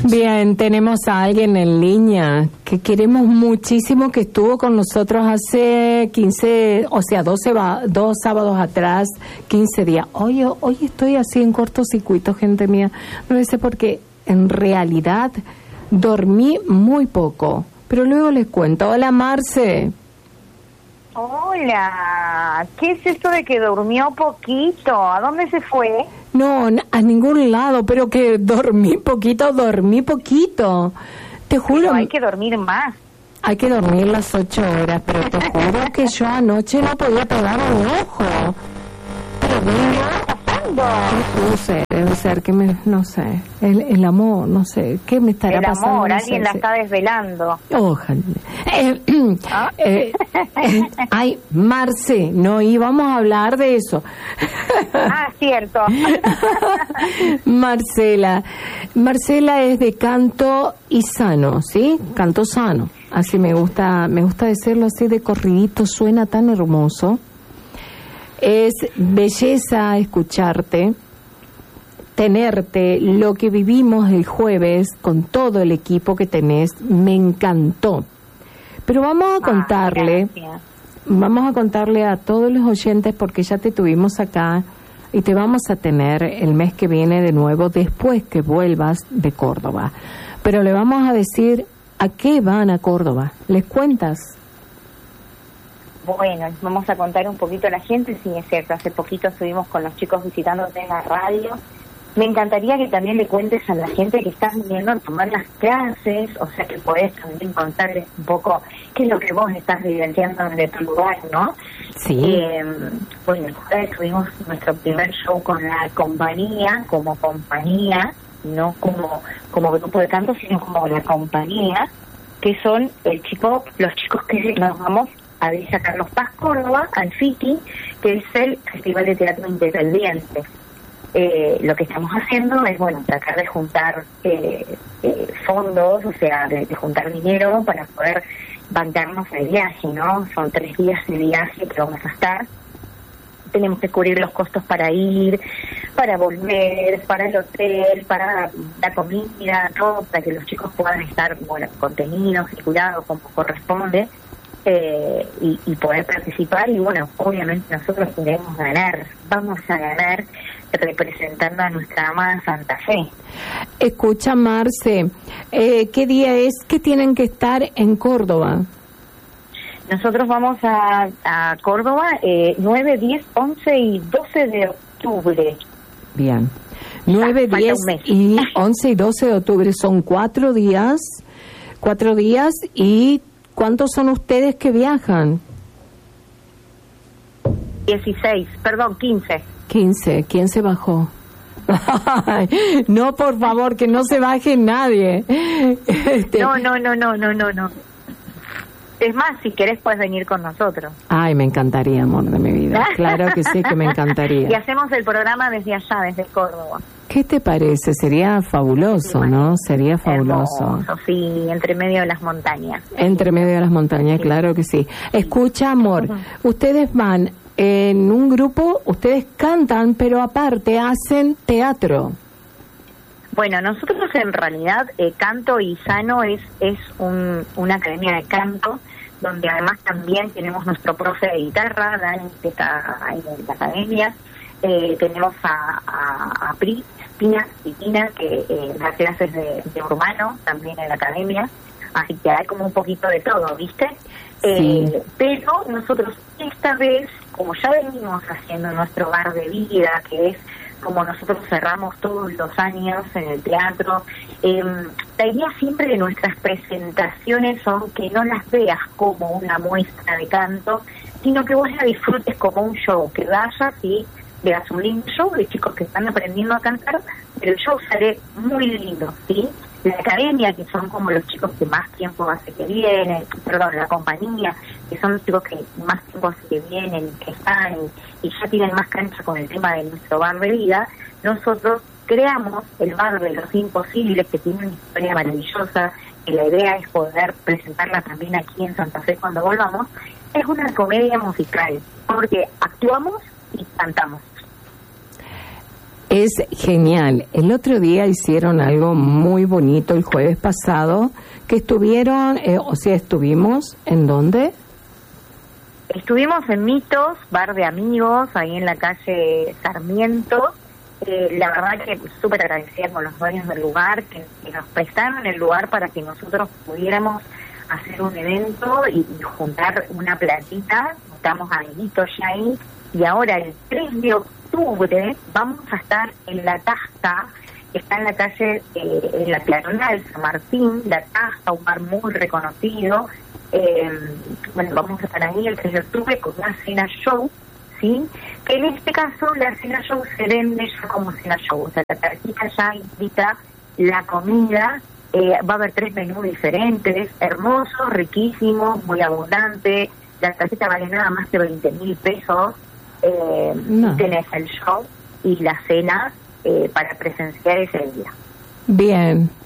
Bien, tenemos a alguien en línea que queremos muchísimo, que estuvo con nosotros hace 15, o sea, 2 sábados atrás, 15 días. Hoy estoy así en cortocircuito, gente mía. No sé por qué, en realidad dormí muy poco, pero luego les cuento. Hola, Marce. Hola, ¿qué es esto de que durmió poquito? ¿A dónde se fue? No, a ningún lado, pero que dormí poquito. Te juro. Pero hay que dormir más. Hay que dormir las 8 horas, pero te juro que yo anoche no podía pegar un ojo. Pero ¿Qué está pasando? no sé, debe ser que no sé, el amor, no sé, ¿qué me estará pasando? El amor, no alguien sé, la sí. está desvelando. Ojalá. ¿Ah? Ay, Marce, no íbamos a hablar de eso. Ah, cierto. Marcela es de Canto y Sano, ¿sí? Canto Sano. Así me gusta decirlo así de corridito, suena tan hermoso. Es belleza escucharte, tenerte, lo que vivimos el jueves con todo el equipo que tenés, me encantó. Pero vamos a contarle a todos los oyentes, porque ya te tuvimos acá y te vamos a tener el mes que viene de nuevo, después que vuelvas de Córdoba. Pero le vamos a decir a qué van a Córdoba. ¿Les cuentas? Bueno, vamos a contar un poquito a la gente. Sí, es cierto, hace poquito estuvimos con los chicos visitándote en la radio. Me encantaría que también le cuentes a la gente que estás viniendo a tomar las clases, o sea que podés también contarles un poco qué es lo que vos estás vivenciando desde tu lugar, ¿no? Sí. Bueno, tuvimos nuestro primer show con la compañía, como compañía, no como grupo de canto, sino como la compañía, que son los chicos que nos vamos a Villa Carlos Paz, Córdoba, al FITI, que es el Festival de Teatro Independiente. Lo que estamos haciendo es, bueno, tratar de juntar fondos, o sea, de juntar dinero para poder bancarnos el viaje, ¿no? Son 3 días de viaje que vamos a estar. Tenemos que cubrir los costos para ir, para volver, para el hotel, para la comida, todo, para que los chicos puedan estar, bueno, contenidos y cuidados como corresponde. Y poder participar, y bueno, obviamente nosotros queremos ganar, vamos a ganar representando a nuestra amada Santa Fe. Escucha, Marce, ¿qué día es que tienen que estar en Córdoba? Nosotros vamos a Córdoba 9, 10, 11 y 12 de octubre. Bien. 9, 10 y 11 y 12 de octubre son 4 días. 4 días. ¿Y cuántos son ustedes que viajan? 15. 15. ¿Quién se bajó? No, por favor, que no se baje nadie. No. Es más, si querés puedes venir con nosotros. Ay, me encantaría, amor de mi vida. Claro que sí, que me encantaría. Y hacemos el programa desde allá, desde Córdoba. ¿Qué te parece? Sería fabuloso, sí, ¿no? Sería fabuloso. Hermoso, sí, entre medio de las montañas. Entre medio de las montañas, sí. Claro que sí. Escucha, amor, ustedes van en un grupo, ustedes cantan, pero aparte hacen teatro. Bueno, nosotros en realidad Canto y Sano es una academia de canto, donde además también tenemos nuestro profe de guitarra, Dani, que está ahí en la academia. Tenemos a Pri, Pina, que da clases de urbano también en la academia, así que hay como un poquito de todo, ¿viste? Sí. Pero nosotros esta vez, como ya venimos haciendo nuestro bar de vida, que es como nosotros cerramos todos los años en el teatro, la idea siempre de nuestras presentaciones son que no las veas como una muestra de canto, sino que vos la disfrutes como un show, que vayas y veas un lindo show de chicos que están aprendiendo a cantar, pero el show sale muy lindo, ¿sí? La academia, que son como los chicos que más tiempo hace que vienen, la compañía, que son los chicos que más tiempo hace que vienen, que están y ya tienen más cancha con el tema de nuestro bar de vida, nosotros creamos el bar de los imposibles, que tiene una historia maravillosa, que la idea es poder presentarla también aquí en Santa Fe cuando volvamos. Es una comedia musical, porque actuamos y cantamos. Es genial. El otro día hicieron algo muy bonito el jueves pasado, que estuvieron, estuvimos, ¿en dónde? Estuvimos en Mitos, bar de amigos, ahí en la calle Sarmiento. La verdad que súper agradecida con los dueños del lugar, que nos prestaron el lugar para que nosotros pudiéramos hacer un evento y juntar una platita. Estamos amiguitos ya ahí. Y ahora, el 3 de octubre, vamos a estar en La Tasca, que está en la calle, en la peatonal San Martín, La Tasca, un bar muy reconocido. Vamos a estar ahí el 3 de octubre con una cena show, ¿sí? Que en este caso la cena show se vende ya como cena show. O sea, la tarjeta ya invita la comida. Va a haber 3 menús diferentes, hermosos, riquísimos, muy abundante. La tarjeta vale nada más que 20.000 pesos. Tenés el show y la cena para presenciar ese día. Bien.